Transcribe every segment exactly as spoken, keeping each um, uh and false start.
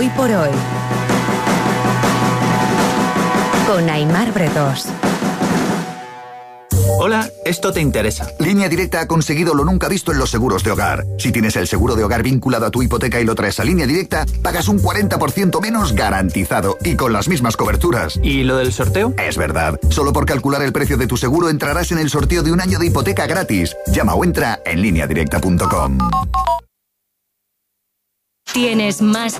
Hoy por hoy. Con Aimar Bretós. Hola, esto te interesa. Línea Directa ha conseguido lo nunca visto en los seguros de hogar. Si tienes el seguro de hogar vinculado a tu hipoteca y lo traes a Línea Directa, pagas un cuarenta por ciento menos garantizado y con las mismas coberturas. ¿Y lo del sorteo? Es verdad. Solo por calcular el precio de tu seguro entrarás en el sorteo de un año de hipoteca gratis. Llama o entra en línea directa punto com. ¿Tienes más?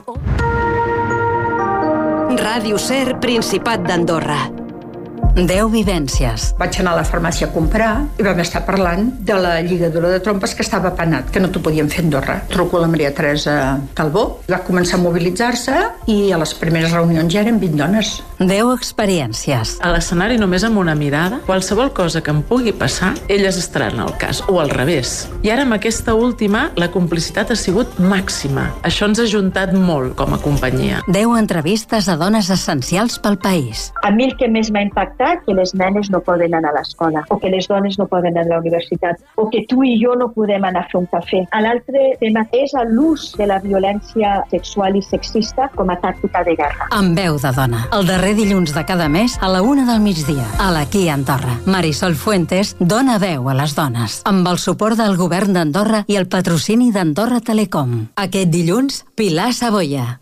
Ràdio Ser, Principat d'Andorra. Deu vivències. Vaig anar a la farmàcia a comprar i vam estar parlant de la lligadura de trompes que estava penat, que no t'ho podien fer a Andorra. Truco a la Maria Teresa Calbó, va començar a mobilitzar-se i a les primeres reunions ja eren vint dones. Deu experiències. A l'escenari, només amb una mirada, qualsevol cosa que em pugui passar, elles estaran al cas, o al revés. I ara, amb aquesta última, la complicitat ha sigut màxima. Això ens ha ajuntat molt com a companyia. Deu entrevistes a dones essencials pel país. A mi el que més m'ha impactat que les nenes no poden anar a l'escola, o que les dones no poden anar a la universitat, o que tu i jo no podem anar a fer un cafè. L'altre tema és l'ús de la violència sexual i sexista com a tàctica de guerra. Amb veu de dona. El darrer dilluns de cada mes a la una del migdia. A l'Aquí Andorra. Marisol Fuentes dona veu a les dones. Amb el suport del govern d'Andorra i el patrocini d'Andorra Telecom. Aquest dilluns, Pilar Saboya.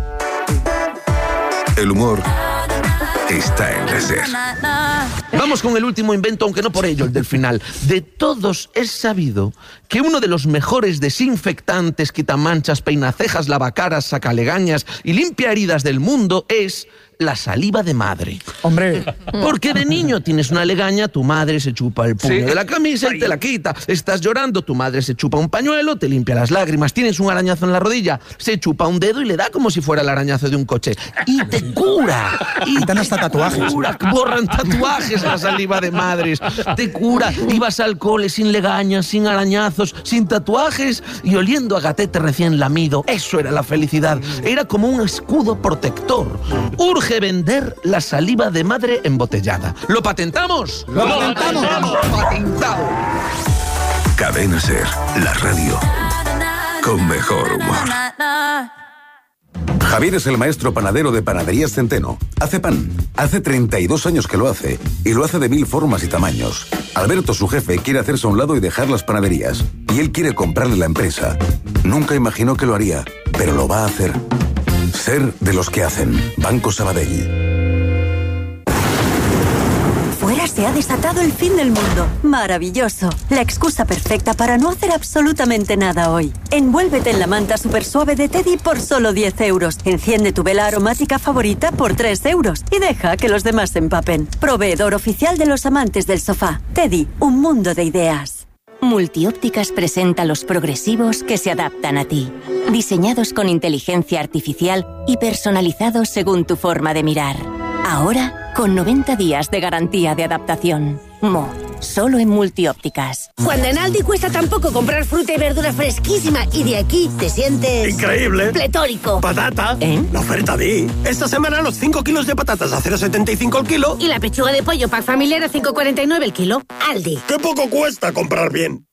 El humor está en la SER. Vamos con el último invento, aunque no por ello el del final. De todos es sabido que uno de los mejores desinfectantes, quitamanchas, peinacejas, lavacaras, sacalegañas y limpia heridas del mundo es la saliva de madre. Hombre. Porque de niño tienes una legaña, tu madre se chupa el puño ¿Sí? de la camisa y te la quita. Estás llorando, tu madre se chupa un pañuelo, te limpia las lágrimas. Tienes un arañazo en la rodilla, se chupa un dedo y le da como si fuera el arañazo de un coche. Y te cura. Y te dan hasta tatuajes. Cura, borran tatuajes la saliva de madres. Te cura. Ibas al cole sin legañas, sin arañazos, sin tatuajes y oliendo a gatete recién lamido. Eso era la felicidad. Era como un escudo protector. Urge vender la saliva de madre embotellada. ¿Lo patentamos? ¡Lo patentamos! ¡Patentado! Cadena SER, la radio con mejor humor. Javier es el maestro panadero de Panaderías Centeno. Hace pan. Hace treinta y dos años que lo hace. Y lo hace de mil formas y tamaños. Alberto, su jefe, quiere hacerse a un lado y dejar las panaderías. Y él quiere comprarle la empresa. Nunca imaginó que lo haría, pero lo va a hacer. Ser de los que hacen. Banco Sabadell. Fuera se ha desatado el fin del mundo. Maravilloso. La excusa perfecta para no hacer absolutamente nada hoy. Envuélvete en la manta super suave de Teddy por solo diez euros. Enciende tu vela aromática favorita por tres euros. Y deja que los demás se empapen. Proveedor oficial de los amantes del sofá. Teddy, un mundo de ideas. Multiópticas presenta los progresivos que se adaptan a ti. Diseñados con inteligencia artificial y personalizados según tu forma de mirar. Ahora, con noventa días de garantía de adaptación. Mo, solo en Multiópticas. Cuando en Aldi cuesta tan poco comprar fruta y verdura fresquísima y de aquí te sientes... ¡increíble! ¡Pletórico! ¡Patata! ¿Eh? La oferta de... Esta semana los cinco kilos de patatas a cero coma setenta y cinco el kilo. Y la pechuga de pollo pack familiar a cinco coma cuarenta y nueve el kilo. Aldi. ¡Qué poco cuesta comprar bien!